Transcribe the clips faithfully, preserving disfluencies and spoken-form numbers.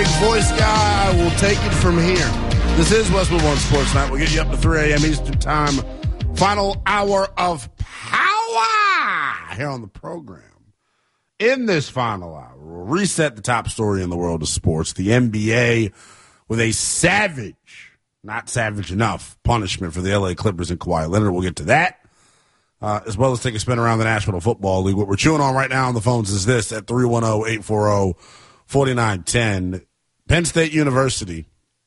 voice guy will take it from here. This is Westwood One Sports Night. We'll get you up to three a.m. Eastern Time. Final hour of power here on the program. In this final hour, we'll reset the top story in the world of sports. The N B A with a savage, not savage enough, punishment for the L A Clippers and Kawhi Leonard. We'll get to that, uh, as well as take a spin around the National Football League. What we're chewing on right now on the phones is this at three one zero, eight four zero, four nine one zero. Penn State University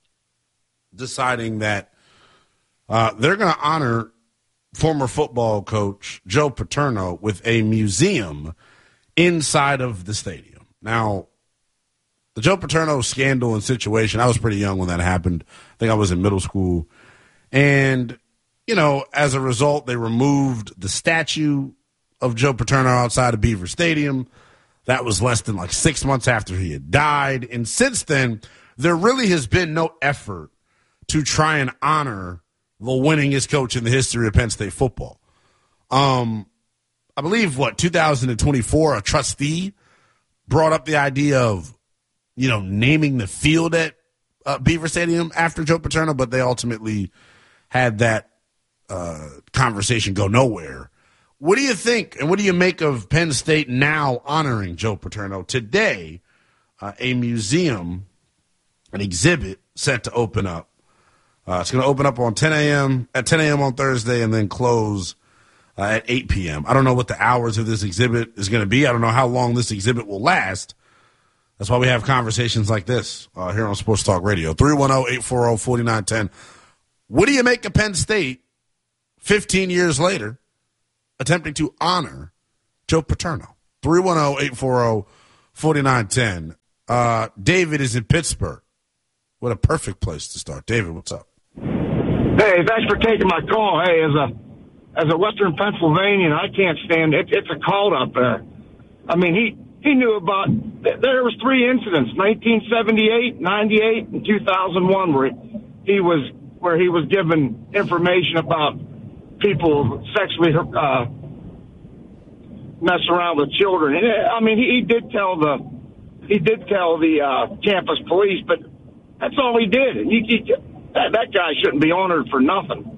deciding that uh, they're going to honor former football coach Joe Paterno with a museum inside of the stadium. Now, the Joe Paterno scandal and situation, I was pretty young when that happened. I think I was in middle school. And, you know, as a result, they removed the statue of Joe Paterno outside of Beaver Stadium. That was less than like six months after he had died. And since then, there really has been no effort to try and honor the winningest coach in the history of Penn State football. Um, I believe, what, two thousand twenty-four, a trustee brought up the idea of, you know, naming the field at uh, Beaver Stadium after Joe Paterno, but they ultimately had that uh, conversation go nowhere. What do you think, and what do you make of Penn State now honoring Joe Paterno? Today, uh, a museum, an exhibit set to open up. Uh, it's going to open up on ten a.m. at ten a.m. on Thursday and then close uh, at eight p.m. I don't know what the hours of this exhibit is going to be. I don't know how long this exhibit will last. That's why we have conversations like this uh, here on Sports Talk Radio. three one zero, eight four zero, four nine one zero. What do you make of Penn State fifteen years later attempting to honor Joe Paterno? three one zero, eight four zero, four nine one zero. Uh, David is in Pittsburgh. What a perfect place to start. David, what's up? Hey, thanks for taking my call. Hey, as a as a Western Pennsylvanian, I can't stand it. It's a cult up there. I mean, he, he knew about, there was three incidents, nineteen seventy-eight, ninety-eight, and two thousand one, where he was, where he was given information about people sexually uh, messing around with children. And, I mean, he, he did tell the, he did tell the uh, campus police, but that's all he did. And you, you, that, that guy shouldn't be honored for nothing.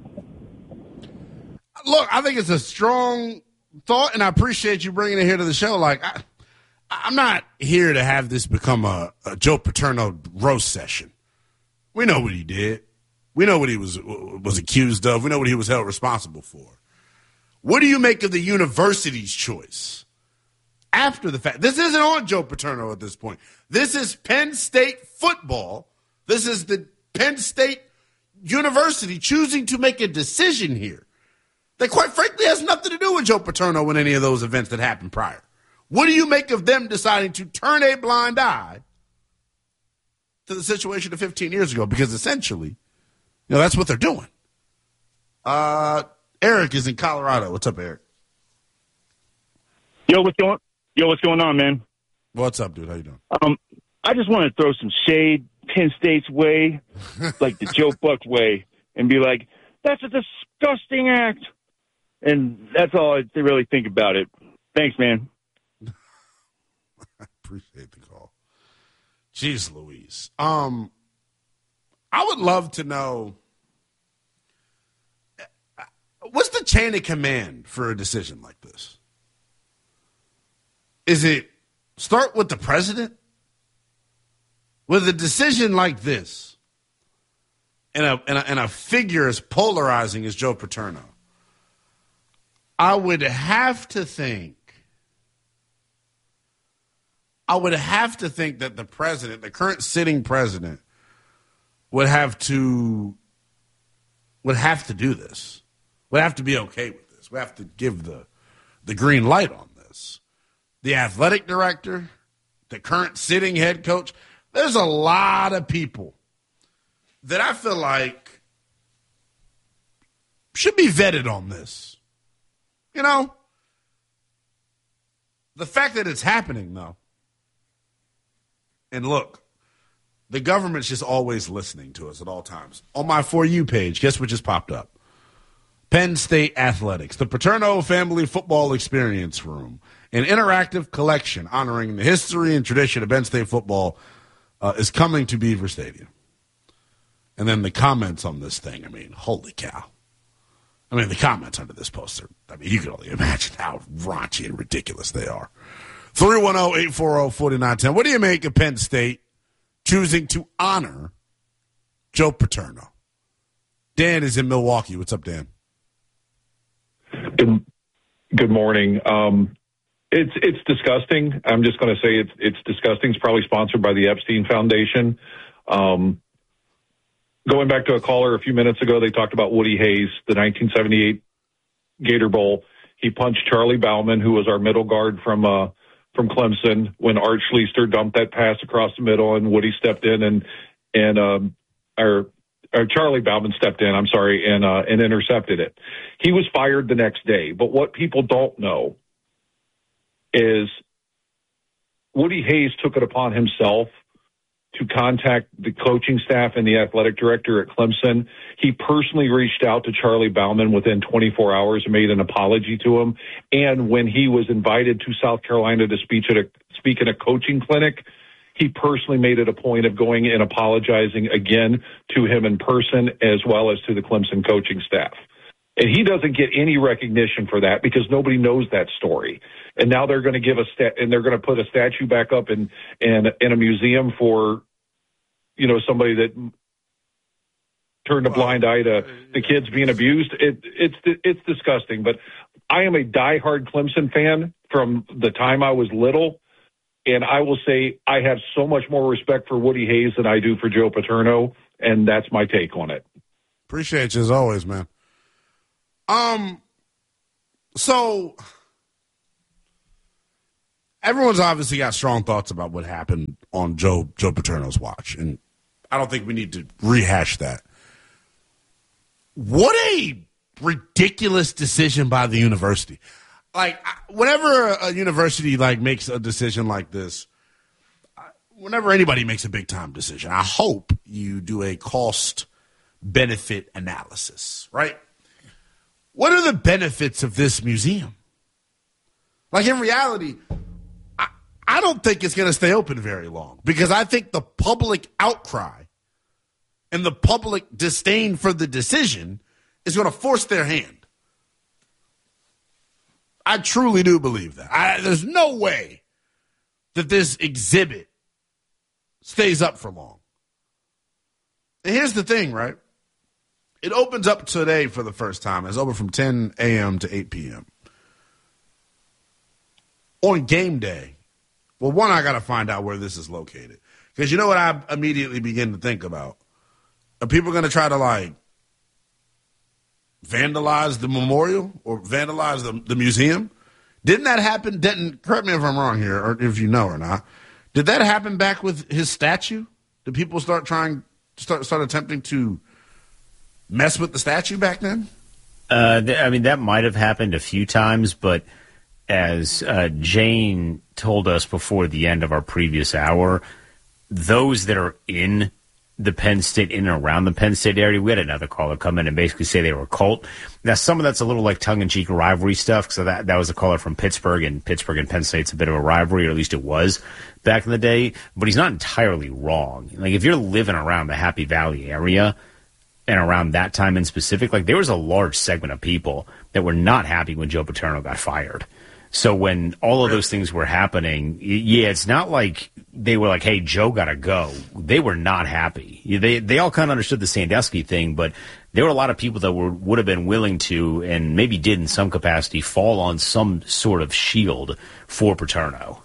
Look, I think it's a strong thought, and I appreciate you bringing it here to the show. Like, I, I'm not here to have this become a, a Joe Paterno roast session. We know what he did. We know what he was was accused of. We know what he was held responsible for. What do you make of the university's choice after the fact? This isn't on Joe Paterno at this point. This is Penn State football. This is the Penn State University choosing to make a decision here that, quite frankly, has nothing to do with Joe Paterno and any of those events that happened prior. What do you make of them deciding to turn a blind eye to the situation of fifteen years ago? Because essentially, you know, that's what they're doing. Uh, Eric is in Colorado. What's up, Eric? Yo, what's going? Yo, what's going on, man? What's up, dude? How you doing? Um, I just want to throw some shade Penn State's way, like the Joe Buck way, and be like, "That's a disgusting act." And that's all I really think about it. Thanks, man. I appreciate the call. Jeez Louise. Um, I would love to know, what's the chain of command for a decision like this? Is it start with the president? With a decision like this, and a, and a, and a figure as polarizing as Joe Paterno, I would have to think, I would have to think that the president, the current sitting president, would have to, would have to do this. Would have to be okay with this. We have to give the, the green light on this. The athletic director, the current sitting head coach, there's a lot of people that I feel like should be vetted on this. You know, the fact that it's happening, though, and look, the government's just always listening to us at all times. On my For You page, guess what just popped up? Penn State Athletics, the Paterno Family Football Experience Room, an interactive collection honoring the history and tradition of Penn State football uh, is coming to Beaver Stadium. And then the comments on this thing, I mean, holy cow. I mean, the comments under this poster, I mean, you can only imagine how raunchy and ridiculous they are. three one zero, eight four zero, four nine one zero. What do you make of Penn State choosing to honor Joe Paterno? Dan is in Milwaukee. What's up, Dan? Good, good morning. Um, it's it's disgusting. I'm just going to say it's it's disgusting. It's probably sponsored by the Epstein Foundation. Um, going back to a caller a few minutes ago, they talked about Woody Hayes, the nineteen seventy-eight Gator Bowl. He punched Charlie Bauman, who was our middle guard from uh, from Clemson, when Art Schleister dumped that pass across the middle, and Woody stepped in and and um, or, or Charlie Bauman stepped in. I'm sorry, and uh, and intercepted it. He was fired the next day. But what people don't know is Woody Hayes took it upon himself to contact the coaching staff and the athletic director at Clemson. He personally reached out to Charlie Bauman within twenty-four hours and made an apology to him. And when he was invited to South Carolina to speak at a, speak at a coaching clinic, he personally made it a point of going and apologizing again to him in person, as well as to the Clemson coaching staff. And he doesn't get any recognition for that because nobody knows that story. And now they're going to give a stat, and they're going to put a statue back up in, in, in a museum for, you know, somebody that turned a blind eye to the kids being abused. It, it's, it's disgusting, but I am a diehard Clemson fan from the time I was little. And I will say I have so much more respect for Woody Hayes than I do for Joe Paterno. And that's my take on it. Appreciate you as always, man. Um, so everyone's obviously got strong thoughts about what happened on Joe Joe Paterno's watch, and I don't think we need to rehash that. What a ridiculous decision by the university! Like, whenever a university like makes a decision like this, whenever anybody makes a big time decision, I hope you do a cost benefit analysis, right? What are the benefits of this museum? Like, in reality, I, I don't think it's going to stay open very long because I think the public outcry and the public disdain for the decision is going to force their hand. I truly do believe that. I, there's no way that this exhibit stays up for long. And here's the thing, right? It opens up today for the first time. It's open from ten a.m. to eight p.m. On game day, well, one, I got to find out where this is located. Because you know what I immediately begin to think about? Are people going to try to, like, vandalize the memorial or vandalize the, the museum? Didn't that happen? Didn't, correct me if I'm wrong here, or if you know or not. Did that happen back with his statue? Did people start trying, start start attempting to mess with the statue back then? Uh, th- I mean, that might have happened a few times, but as uh, Jane told us before the end of our previous hour, those that are in the Penn State, in and around the Penn State area, we had another caller come in and basically say they were a cult. Now, some of that's a little like tongue-in-cheek rivalry stuff, so that, that was a caller from Pittsburgh, and Pittsburgh and Penn State's a bit of a rivalry, or at least it was back in the day, but he's not entirely wrong. Like, if you're living around the Happy Valley area, and around that time in specific, like, there was a large segment of people that were not happy when Joe Paterno got fired. So when all of those things were happening, yeah, it's not like they were like, hey, Joe got to go. They were not happy. They they all kind of understood the Sandusky thing, but there were a lot of people that were would have been willing to, and maybe did in some capacity, fall on some sort of shield for Paterno.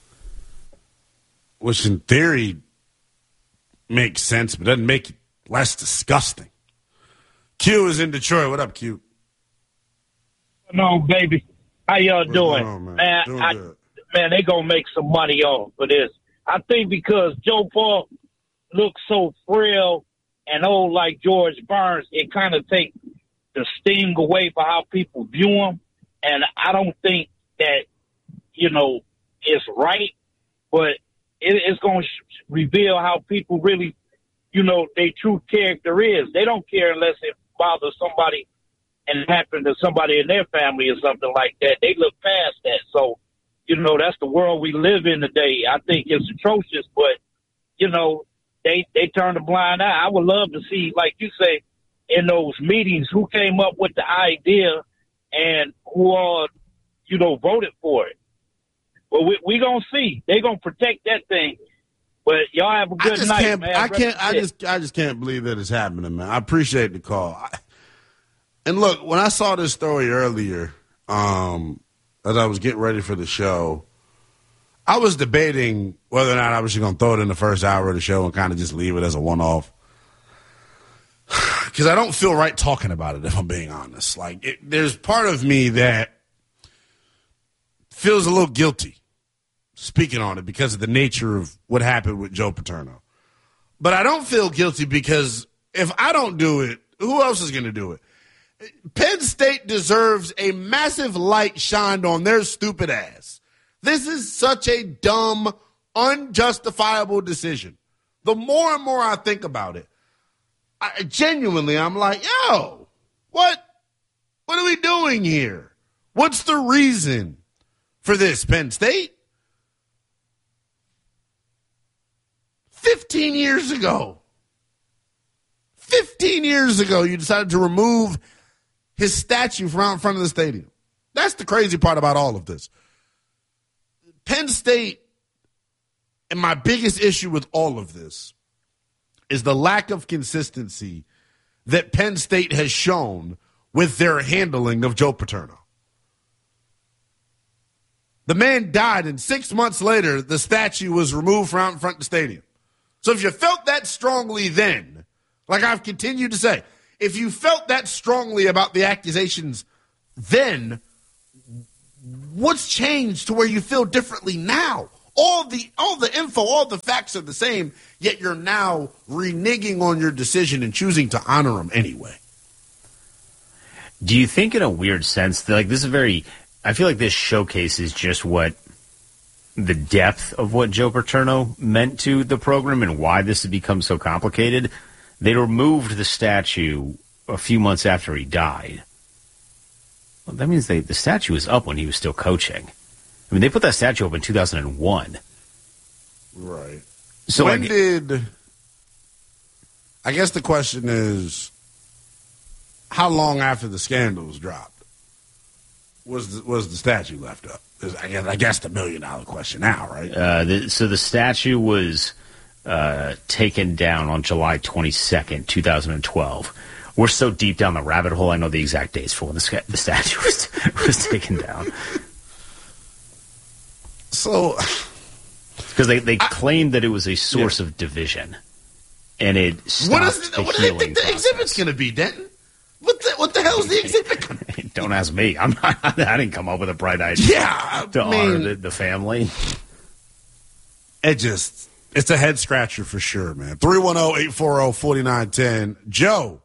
Which in theory makes sense, but doesn't make it less disgusting. Q is in Detroit. What up, Q? No, baby. How y'all What's doing? on, man, man, doing I, man, they going to make some money off for this. I think because Joe Paul looks so frail and old like George Burns, it kind of takes the sting away for how people view him. And I don't think that, you know, it's right, but it, it's going to sh- reveal how people really, you know, their true character is. They don't care unless it bothers somebody and happen to somebody in their family or something like that. They look past that. So, you know, that's the world we live in today. I think it's atrocious, but, you know, they they turn a blind eye. I would love to see, like you say, in those meetings, who came up with the idea and who all, you know, voted for it. Well, we we gonna see. They gonna protect that thing. But y'all have a good I just night, can't, man. I can't. I just. I just can't believe that it's happening, man. I appreciate the call. I, and look, when I saw this story earlier, um, as I was getting ready for the show, I was debating whether or not I was just going to throw it in the first hour of the show and kind of just leave it as a one-off. Because I don't feel right talking about it, if I'm being honest. Like, it, there's part of me that feels a little guilty speaking on it because of the nature of what happened with Joe Paterno. But I don't feel guilty because if I don't do it, who else is going to do it? Penn State deserves a massive light shined on their stupid ass. This is such a dumb, unjustifiable decision. The more and more I think about it, I, genuinely, I'm like, yo, what, what are we doing here? What's the reason for this, Penn State? Fifteen years ago, fifteen years ago, you decided to remove his statue from out in front of the stadium. That's the crazy part about all of this. Penn State, and my biggest issue with all of this, is the lack of consistency that Penn State has shown with their handling of Joe Paterno. The man died, and six months later, the statue was removed from out in front of the stadium. So if you felt that strongly then, like I've continued to say, if you felt that strongly about the accusations then, what's changed to where you feel differently now? All the all the info, all the facts are the same, yet you're now reneging on your decision and choosing to honor them anyway. Do you think in a weird sense, that, like this is very, I feel like this showcases just what the depth of what Joe Paterno meant to the program and why this has become so complicated. They removed the statue a few months after he died. Well, that means they, the statue was up when he was still coaching. I mean, they put that statue up in two thousand one. Right. So when like, did, I guess the question is, how long after the scandals dropped was the, was the statue left up? I guess, I guess the million-dollar question now, right? Uh, the, so the statue was uh, taken down on July twenty-second, twenty twelve. We're so deep down the rabbit hole, I know the exact dates for when the, the statue was, was taken down. So, because they, they I, claimed that it was a source yeah. of division, and it stopped what is the What do they think the process. exhibit's going to be, Denton? What the, what the hell is the exhibit going to be? Don't ask me. I'm not, I didn't come up with a bright idea yeah, to I mean, honor the, the family. It just, it's a head scratcher for sure, man. three one zero, eight four zero, four nine one zero. Joe,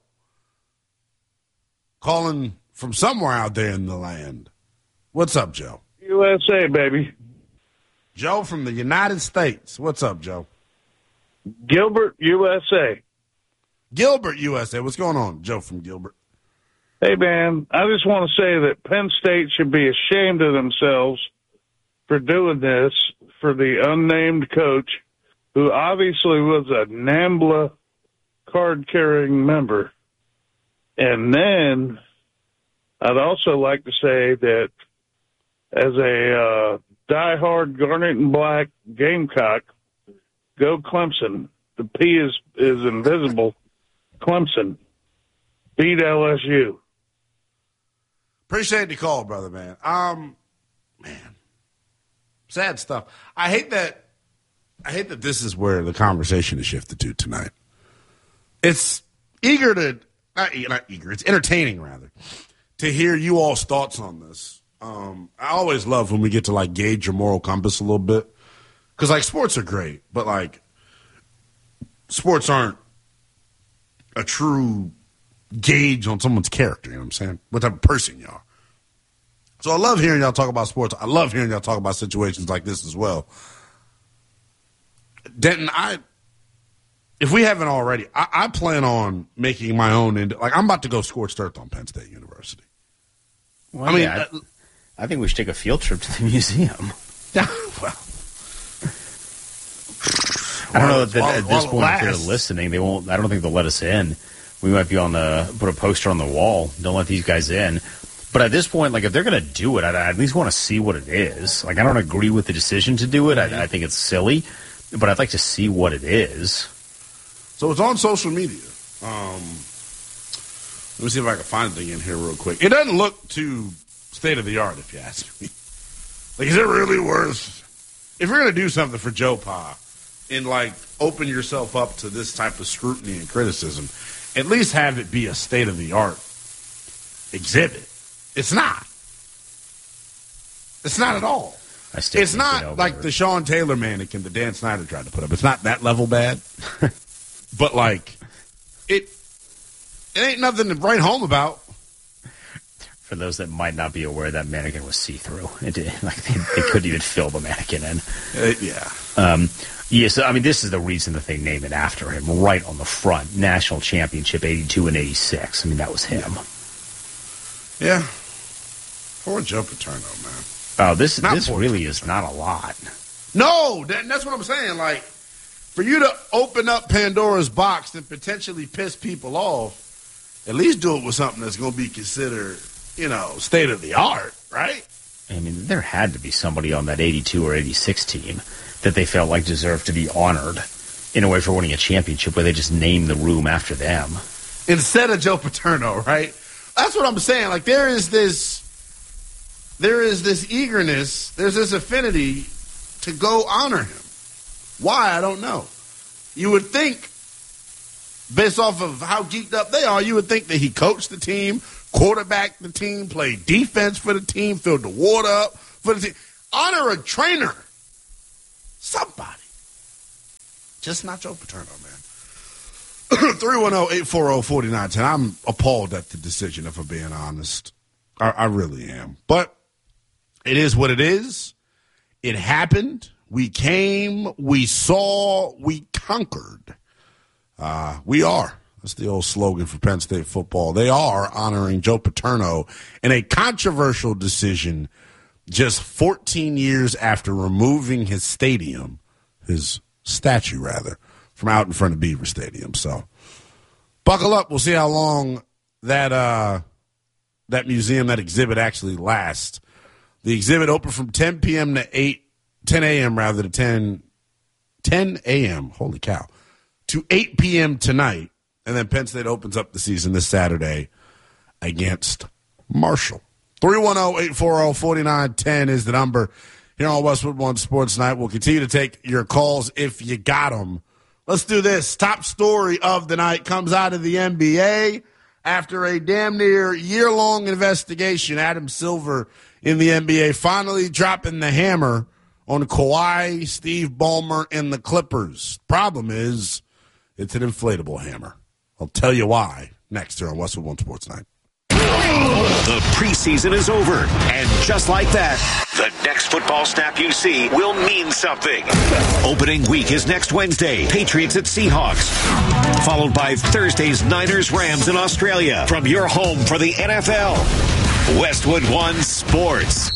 calling from somewhere out there in the land. What's up, Joe? U S A, baby. Joe from the United States. What's up, Joe? Gilbert, U S A. Gilbert, U S A. What's going on, Joe from Gilbert? Hey, man, I just want to say that Penn State should be ashamed of themselves for doing this for the unnamed coach, who obviously was a NAMBLA card-carrying member. And then I'd also like to say that as a uh, diehard Garnet and Black Gamecock, go Clemson. The P is, is invisible. Clemson. Beat L S U. Appreciate the call, brother, man. Um, man, sad stuff. I hate that. I hate that this is where the conversation is shifted to tonight. It's eager to not, not eager. It's entertaining rather to hear you all's thoughts on this. Um, I always love when we get to like gauge your moral compass a little bit because like sports are great, but like sports aren't a true gauge on someone's character, you know what I'm saying? What type of person you are. So I love hearing y'all talk about sports. I love hearing y'all talk about situations like this as well. Denton, I if we haven't already, I, I plan on making my own, ind- like I'm about to go scorched earth on Penn State University. Well, I mean, yeah, I, I think we should take a field trip to the museum. well, I don't know that while, at this while point, if they're listening, they won't. I don't think they'll let us in. We might be on the put a poster on the wall. Don't let these guys in. But at this point, like if they're going to do it, I, I at least want to see what it is. Like I don't agree with the decision to do it. I, I think it's silly, but I'd like to see what it is. So it's on social media. Um, let me see if I can find the thing in here real quick. It doesn't look too state of the art, if you ask me. Like, is it really worth? If you're going to do something for Joe Pa and like open yourself up to this type of scrutiny and criticism, at least have it be a state of the art exhibit. It's not. It's not at all. I still it's not like the Sean Taylor mannequin that Dan Snyder tried to put up. It's not that level bad. But, like, it it ain't nothing to write home about. For those that might not be aware, that mannequin was see-through. It did, like they, they couldn't even fill the mannequin in. Uh, yeah. Um, yeah, so, I mean, this is the reason that they named it after him, right on the front. National Championship, eighty-two and eighty-six. I mean, that was him. Yeah. Poor Joe Paterno, man. Oh, this Not this poor really Joe is not a lot. No, that, that's what I'm saying. Like, for you to open up Pandora's box and potentially piss people off, at least do it with something that's going to be considered, you know, state of the art, right? I mean, there had to be somebody on that eighty-two or eighty-six team that they felt like deserved to be honored in a way for winning a championship where they just named the room after them. Instead of Joe Paterno, right? That's what I'm saying. Like, there is this, there is this eagerness, there's this affinity to go honor him. Why? I don't know. You would think, based off of how geeked up they are, you would think that he coached the team, quarterbacked the team, played defense for the team, filled the water up for the team. Honor a trainer. Somebody. Just not Joe Paterno, man. three one zero, eight four zero, four nine one zero. I'm appalled at the decision, if I'm being honest. I, I really am. But it is what it is. It happened. We came, we saw, we conquered. Uh, we are. That's the old slogan for Penn State football. They are honoring Joe Paterno in a controversial decision just fourteen years after removing his stadium, his statue, rather, from out in front of Beaver Stadium. So buckle up. We'll see how long that uh, that museum, that exhibit actually lasts. The exhibit opened from ten p.m. to eight, ten a.m. rather to ten, ten a.m. Holy cow. To eight p.m. tonight. And then Penn State opens up the season this Saturday against Marshall. three one zero, eight four zero, four nine one zero is the number here on Westwood One Sports Night. We'll continue to take your calls if you got them. Let's do this. Top story of the night comes out of the N B A. After a damn near year-long investigation, Adam Silver in the N B A finally dropping the hammer on Kawhi, Steve Ballmer, and the Clippers. Problem is, it's an inflatable hammer. I'll tell you why next here on Westwood One Sports Night. The preseason is over, and just like that, the next football snap you see will mean something. Opening week is next Wednesday, Patriots at Seahawks, followed by Thursday's Niners-Rams in Australia. From your home for the N F L, Westwood One Sports.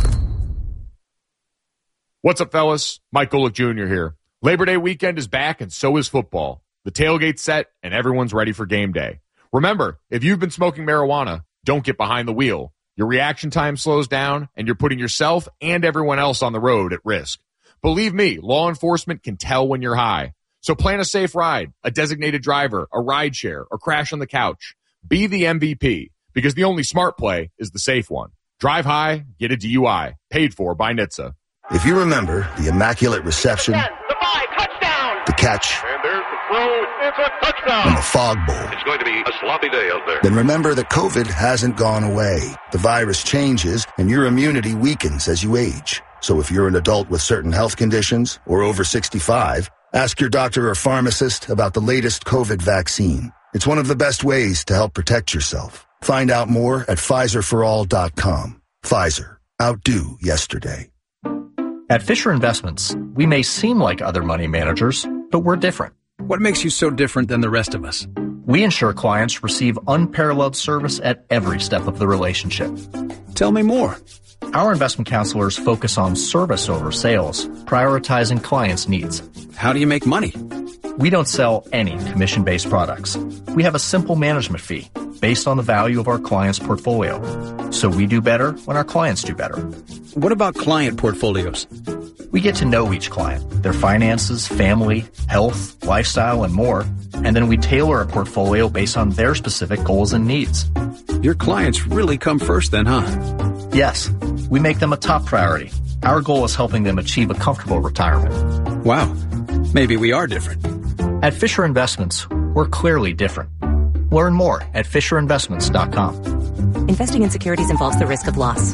What's up, fellas? Mike Golick Junior here. Labor Day weekend is back, and so is football. The tailgate's set, and everyone's ready for game day. Remember, if you've been smoking marijuana, don't get behind the wheel. Your reaction time slows down, and you're putting yourself and everyone else on the road at risk. Believe me, law enforcement can tell when you're high. So plan a safe ride, a designated driver, a ride share, or crash on the couch. Be the M V P, because the only smart play is the safe one. Drive high, get a D U I. Paid for by N H T S A. If you remember the immaculate reception, the five, touchdown, the catch, and there's the throw, it's a touchdown, and the fog bowl, it's going to be a sloppy day out there. Then remember that COVID hasn't gone away. The virus changes, and your immunity weakens as you age. So if you're an adult with certain health conditions or over sixty-five, ask your doctor or pharmacist about the latest COVID vaccine. It's one of the best ways to help protect yourself. Find out more at Pfizer for all dot com. Pfizer. Outdo yesterday. At Fisher Investments, we may seem like other money managers, but we're different. What makes you so different than the rest of us? We ensure clients receive unparalleled service at every step of the relationship. Tell me more. Our investment counselors focus on service over sales, prioritizing clients' needs. How do you make money? We don't sell any commission-based products. We have a simple management fee based on the value of our client's portfolio. So we do better when our clients do better. What about client portfolios? We get to know each client, their finances, family, health, lifestyle, and more, and then we tailor a portfolio based on their specific goals and needs. Your clients really come first then, huh? Yes, we make them a top priority. Our goal is helping them achieve a comfortable retirement. Wow, maybe we are different. At Fisher Investments, we're clearly different. Learn more at fisher investments dot com. Investing in securities involves the risk of loss.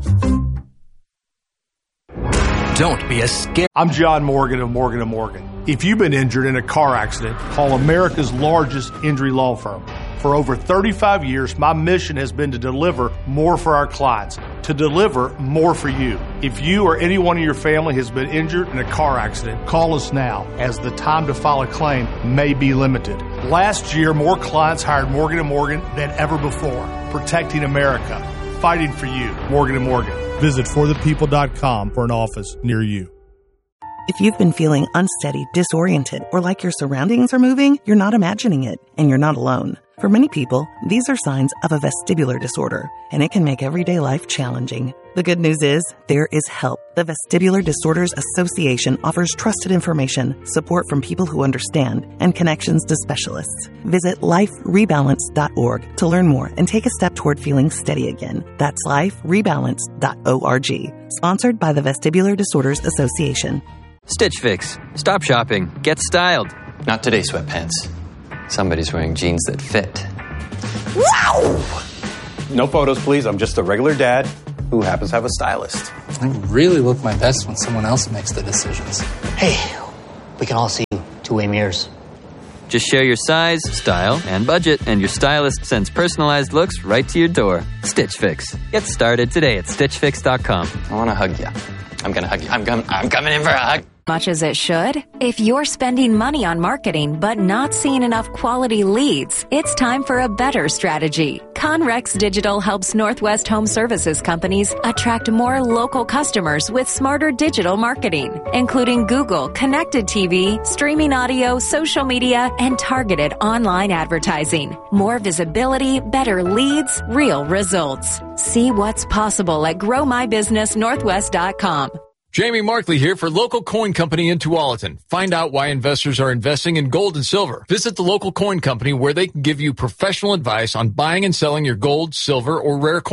Don't be a scared. I'm John Morgan of Morgan and Morgan. If you've been injured in a car accident, call America's largest injury law firm. For over thirty-five years, my mission has been to deliver more for our clients, to deliver more for you. If you or anyone in your family has been injured in a car accident, call us now, as the time to file a claim may be limited. Last year, more clients hired Morgan and Morgan than ever before, protecting America, fighting for you. Morgan and Morgan. Visit for the people dot com for an office near you. If you've been feeling unsteady, disoriented, or like your surroundings are moving, you're not imagining it, and you're not alone. For many people, these are signs of a vestibular disorder, and it can make everyday life challenging. The good news is, there is help. The Vestibular Disorders Association offers trusted information, support from people who understand, and connections to specialists. Visit life rebalance dot org to learn more and take a step toward feeling steady again. That's life rebalance dot org. Sponsored by the Vestibular Disorders Association. Stitch Fix. Stop shopping. Get styled. Not today, sweatpants. Somebody's wearing jeans that fit. Wow! No photos, please. I'm just a regular dad who happens to have a stylist. I really look my best when someone else makes the decisions. Hey, we can all see two-way mirrors. Just share your size, style, and budget, and your stylist sends personalized looks right to your door. Stitch Fix. Get started today at stitch fix dot com. I want to hug you. I'm going to hug you. I'm, com- I'm coming in for a hug. Much as it should? If you're spending money on marketing but not seeing enough quality leads, it's time for a better strategy. Conrex Digital helps Northwest Home Services companies attract more local customers with smarter digital marketing, including Google, connected T V, streaming audio, social media, and targeted online advertising. More visibility, better leads, real results. See what's possible at grow my business northwest dot com. Jamie Markley here for Local Coin Company in Tualatin. Find out why investors are investing in gold and silver. Visit the local coin company where they can give you professional advice on buying and selling your gold, silver, or rare coins.